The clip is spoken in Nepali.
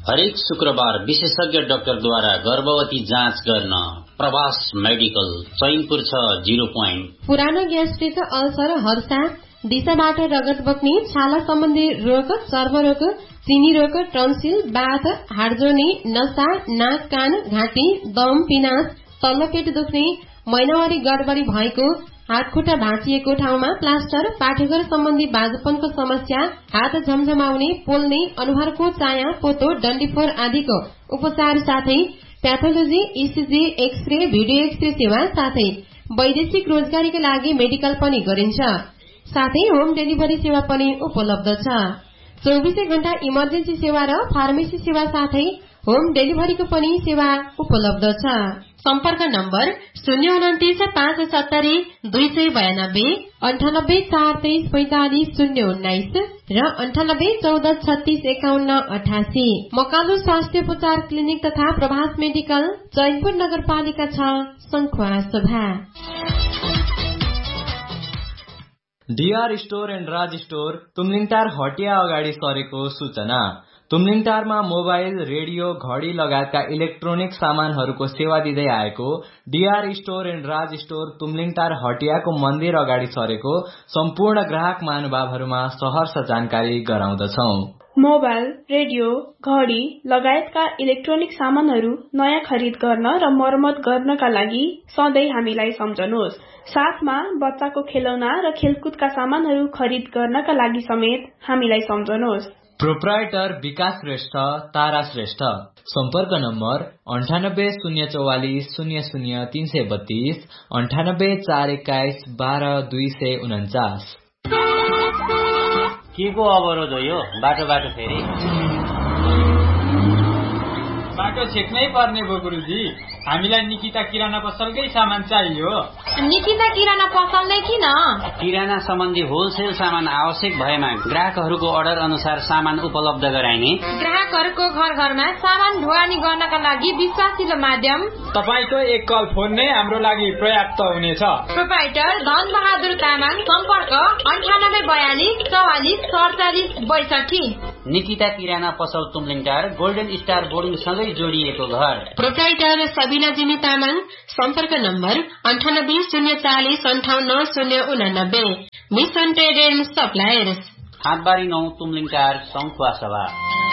हरेक शुक्रबार विशेषज्ञ डाक्टरद्वारा गर्भवती जाँच गर्न प्रवास मेडिकल चैनपुर 0 पोइन्ट। पुरानो ग्यास्ट्रिक, अल्सर, हर्षा, दिशाबाट रगत बग्ने, छाला सम्बन्धी रोग, चर्मरोग, चिनी रोग, टन्सिल, बाथ, हाडजोर्नी, नसा, नाक, कान, घाँटी, दम, पिनास, तल्लो पेट दुख्ने, महिनावारी गडबडी भएको, हात खुट्टा भाँचिएको ठाउँमा प्लास्टर, पाठेघर सम्बन्धी बाजुपनको समस्या, हात झमझमाउने, पोल्ने, अनुहारको चाया, पोतो, डन्डीफोर आदिको उपचार साथै pathology, ECG, x-ray, video x-ray सेवा साथै वैदेशिक रोजगारीका लागि मेडिकल पनि गरिन्छ। साथै होम डेलिभरी सेवा पनि उपलब्ध छ। 24 घण्टा इमर्जेन्सी सेवा र फार्मेसी सेवा साथै होम डेलिभरीको पनि सेवा उपलब्ध छ। सम्पर्क नम्बर 029 570 292 98 423 45 019 र 98 14 36 51 88। मकालु स्वास्थ्य उपचार क्लिनिक तथा प्रभास मेडिकल चैनपुर नगरपालिका 6 Sankhuwasabha. DR store and Raj store Tumlingtar हटिया अगाडि सरेको सूचना। तुमलिङटारमा मोबाइल, रेडियो, घडी लगायतका इलेक्ट्रोनिक सामानहरूको सेवा दिँदै आएको DR store and Raj store Tumlingtar हटियाको मन्दिर अगाडि सरेको सम्पूर्ण ग्राहक महानुभावहरूमा सहर्ष जानकारी गराउँदछौ। मोबाइल, रेडियो, घडी लगायतका इलेक्ट्रोनिक सामानहरू नयाँ खरिद गर्न र मर्मत गर्नका लागि सधैँ हामीलाई सम्झनुहोस्। साथमा बच्चाको खेलौना र खेलकुदका सामानहरू खरिद गर्नका लागि समेत हामीलाई सम्झनुहोस्। प्रोप्राइटर विकास श्रेष्ठ, तारा श्रेष्ठ। सम्पर्क नम्बर 98 044 00 332 98 421 12 249। के को अवरोध हो यो? बाटो फेरि बाटो छेक्नै पर्ने भयो गुरुजी। हामीलाई निकिता किराना पसलकै सामान चाहियो। निकिता किराना पसल नै किन? किराना सम्बन्धी होलसेल सामान आवश्यक भएमा ग्राहकहरूको अर्डर अनुसार सामान उपलब्ध गराइने, ग्राहकहरूको घर घरमा सामान ढुवानी गर्नका लागि विश्वासिलो माध्यम। तपाईको एक कल फोन नै हाम्रो लागि पर्याप्त हुनेछ। प्रोप्राइटर धन बहादुर तामाङ। सम्पर्क 98 42 44 47 62। निकिता किराना पसल तुमलिङटार गोल्डन स्टार बोर्डिङ सँगै जोडिएको घर। प्रोप्राइटर सबिना जिमी तामाङ। सम्पर्क number 98 040 58 089। Mission trade and suppliers, हाटबारी 9 Tumlingtar Sankhuwasabha.